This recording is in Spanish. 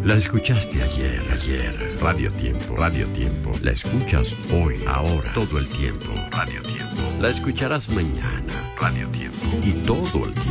La escuchaste ayer. Radio Tiempo. La escuchas hoy, ahora, todo el tiempo. Radio Tiempo. La escucharás mañana. Radio Tiempo. Y todo el tiempo.